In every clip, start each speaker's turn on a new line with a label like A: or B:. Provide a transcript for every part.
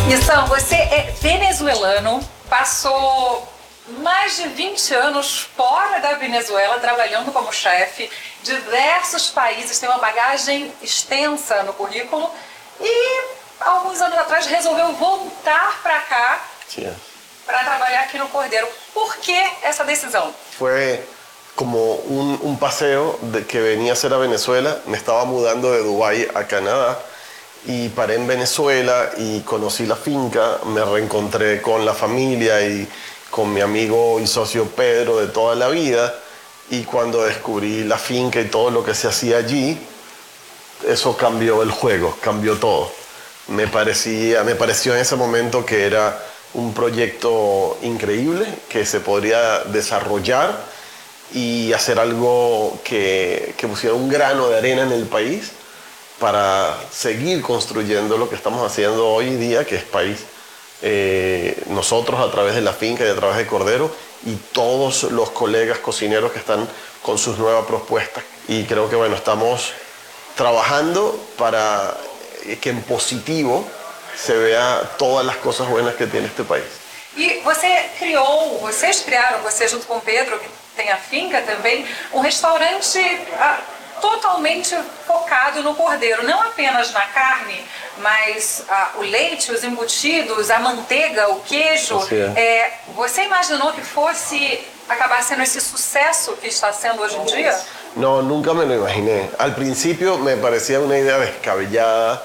A: Isam, você é venezuelano, passou mais de 20 anos fora da Venezuela, trabalhando como chefe, diversos países, tem uma bagagem extensa no currículo e, alguns anos atrás, resolveu voltar para cá para trabalhar aqui no Cordeiro. Por que essa decisão?
B: Fue como un paseo que venía a hacer a Venezuela. Me estaba mudando de Dubái a Canadá y paré en Venezuela y conocí la finca, me reencontré con la familia y con mi amigo y socio Pedro de toda la vida, y cuando descubrí la finca y todo lo que se hacía allí, eso cambió el juego, cambió todo. Me pareció en ese momento que era un proyecto increíble, que se podría desarrollar y hacer algo que pusiera un grano de arena en el país para seguir construyendo lo que estamos haciendo hoy día, que es país. Nosotros a través de la finca y a través de Cordero, y todos los colegas cocineros que están con sus nuevas propuestas. Y creo que bueno, estamos trabajando para que en positivo se vea todas las cosas buenas que tiene este país.
A: E vocês criaram, você junto com o Pedro, que tem a finca também, um restaurante totalmente focado no cordeiro, não apenas na carne, mas o leite, os embutidos, a manteiga, o queijo. Você imaginou que fosse acabar sendo esse sucesso que está sendo hoje em dia?
B: No, nunca me lo imaginé. Al principio me parecía una idea descabellada.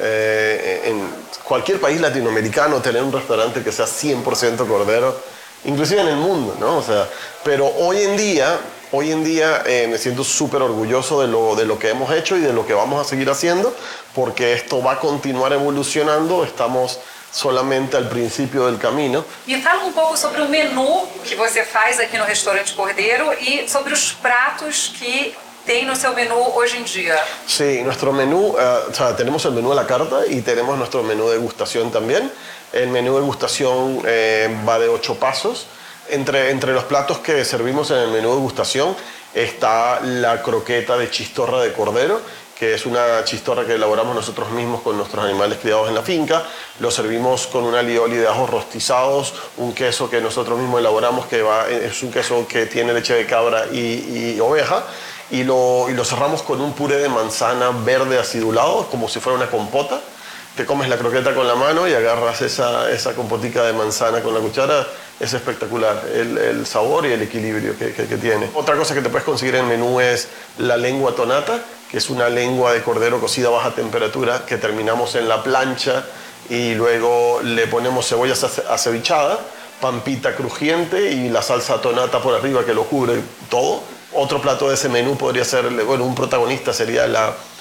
B: En cualquier país latinoamericano tener un restaurante que sea 100% cordero, inclusive en el mundo, ¿no? O sea, pero hoy en día me siento súper orgulloso de lo que hemos hecho y de lo que vamos a seguir haciendo, porque esto va a continuar evolucionando. Estamos solamente al principio del camino.
A: E fala um pouco sobre o menu que você faz aqui no Restaurante Cordeiro e sobre os pratos que tem no seu menú hoje en día.
B: Sí, nuestro menú, o sea, tenemos el menú a la carta y tenemos nuestro menú de degustación también. El menú de degustación va de 8 pasos. Entre los platos que servimos en el menú de degustación está la croqueta de chistorra de cordero, que es una chistorra que elaboramos nosotros mismos con nuestros animales criados en la finca. Lo servimos con un alioli de ajos rostizados, un queso que nosotros mismos elaboramos, que es un queso que tiene leche de cabra y oveja. Y lo cerramos con un puré de manzana verde acidulado, como si fuera una compota. Te comes la croqueta con la mano y agarras esa compotica de manzana con la cuchara. Es espectacular el sabor y el equilibrio que tiene. Otra cosa que te puedes conseguir en el menú es la lengua tonata, que es una lengua de cordero cocida a baja temperatura que terminamos en la plancha y luego le ponemos cebolla acevichada, pampita crujiente y la salsa tonata por arriba que lo cubre todo. Otro plato de ese menú podría ser, bueno, un protagonista sería